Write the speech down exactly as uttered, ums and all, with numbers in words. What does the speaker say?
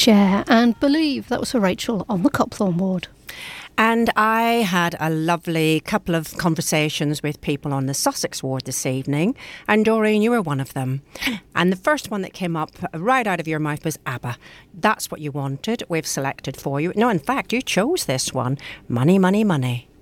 share and believe. That was for Rachel on the Copthorne ward. And I had a lovely couple of conversations with people on the Sussex ward this evening. And Doreen, you were one of them. And the first one that came up right out of your mouth was ABBA. That's what you wanted. We've selected for you. No, in fact, you chose this one. Money, money, money.